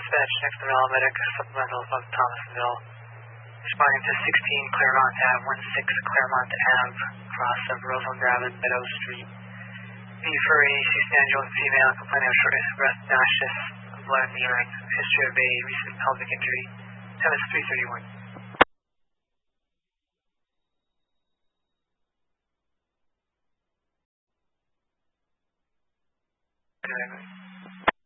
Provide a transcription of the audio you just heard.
Dispatch, next to Medic, supplemental of Thomasville. Responding to 16 Claremont Ave, 16 Claremont Ave, cross of Roseland Ave and Meadows Street. B for a East Angeles female complaining of shortness of breath, nauseous, blood in the urine, history of a recent pelvic injury. Time is 3:31.